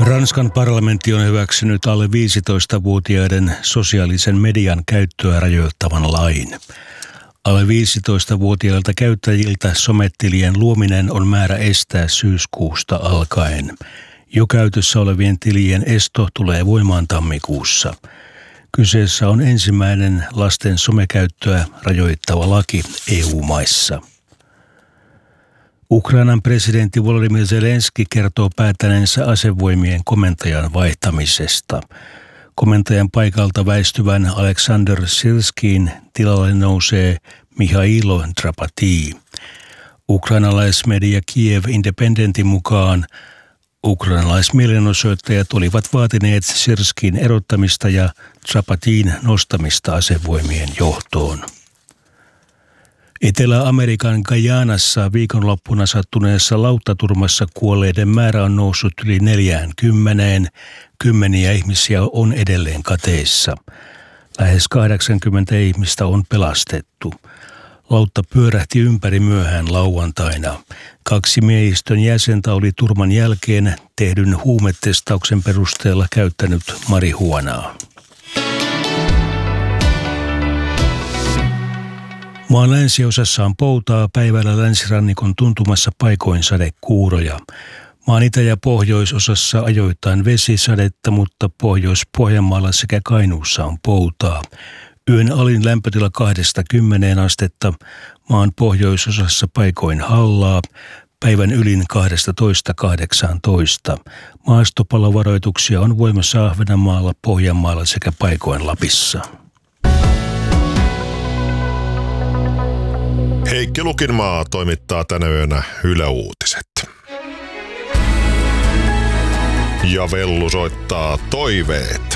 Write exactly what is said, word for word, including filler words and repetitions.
Ranskan parlamentti on hyväksynyt alle viisitoistavuotiaiden sosiaalisen median käyttöä rajoittavan lain. Alle viisitoistavuotiailta käyttäjiltä sometilien luominen on määrä estää syyskuusta alkaen. Jo käytössä olevien tilien esto tulee voimaan tammikuussa. Kyseessä on ensimmäinen lasten somekäyttöä rajoittava laki E U-maissa. Ukrainan presidentti Volodymyr Zelenski kertoo päättäneensä asevoimien komentajan vaihtamisesta. Komentajan paikalta väistyvän Aleksander Syrskiin tilalle nousee Mihailo Drapati. Ukrainalaismedia Kiev Independentin mukaan ukrainalaismielenosoittajat olivat vaatineet Syrskin erottamista ja Drapatin nostamista asevoimien johtoon. Etelä-Amerikan Guyanassa viikonloppuna sattuneessa lauttaturmassa kuolleiden määrä on noussut yli neljäänkymmeneen. Kymmeniä ihmisiä on edelleen kateissa. Lähes kahdeksankymmentä ihmistä on pelastettu. Lautta pyörähti ympäri myöhään lauantaina. Kaksi miehistön jäsentä oli turman jälkeen tehdyn huumetestauksen perusteella käyttänyt marihuonaa. Maan länsiosassa on poutaa, päivällä länsirannikon tuntumassa paikoin sadekuuroja. Maan itä- ja pohjoisosassa ajoittain vesisadetta, mutta Pohjois-Pohjanmaalla sekä Kainuussa on poutaa. Yön alin lämpötila kahdesta kymmeneen astetta, maan pohjoisosassa paikoin hallaa, päivän ylin kahdestatoista kahdeksaantoista. Maastopalovaroituksia on voimassa Ahvenanmaalla, Pohjanmaalla sekä paikoin Lapissa. Heikki Lukinmaa toimittaa tänä yönä Yle Uutiset. Ja Vellu soittaa toiveet.